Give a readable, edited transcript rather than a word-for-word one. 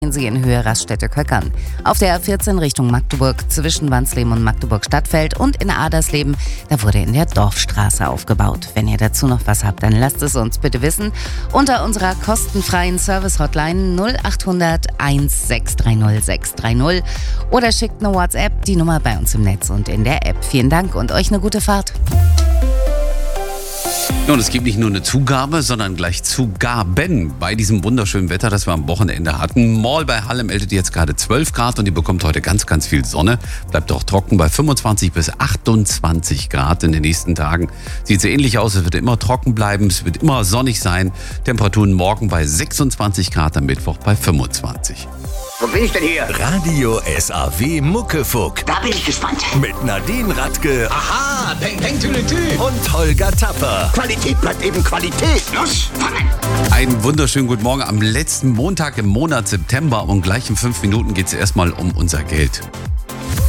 Sie in Höhe Raststätte-Köckern. Auf der A14 Richtung Magdeburg zwischen Wansleben und Magdeburg-Stadtfeld und in Adersleben, da wurde in der Dorfstraße aufgebaut. Wenn ihr dazu noch was habt, dann lasst es uns bitte wissen. Unter unserer kostenfreien Service-Hotline 0800 1630 630 oder schickt eine WhatsApp, die Nummer bei uns im Netz und in der App. Vielen Dank und euch eine gute Fahrt. Ja, und es gibt nicht nur eine Zugabe, sondern gleich Zugaben bei diesem wunderschönen Wetter, das wir am Wochenende hatten. Mall bei Halle meldet jetzt gerade 12 Grad und ihr bekommt heute ganz, ganz viel Sonne. Bleibt auch trocken bei 25 bis 28 Grad in den nächsten Tagen. Sieht so ähnlich aus, es wird immer trocken bleiben, es wird immer sonnig sein. Temperaturen morgen bei 26 Grad, am Mittwoch bei 25. Wo bin ich denn hier? Radio SAW Muckefuck. Da bin ich gespannt. Mit Nadine Radke. Aha, peng, peng, tü. Und Holger Tapper. Qualität bleibt eben Qualität. Los, fangen! Einen wunderschönen guten Morgen am letzten Montag im Monat September und gleich in 5 Minuten geht es erstmal um unser Geld.